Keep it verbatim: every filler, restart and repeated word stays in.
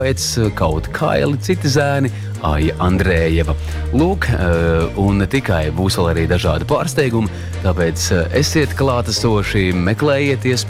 pēc kaut kaili citi zēni, Aija Andrējeva. Lūk, un ne tikai būs vēl arī dažādi pārsteigumi, tāpēc esiet klātesoši, meklējiet iespējas.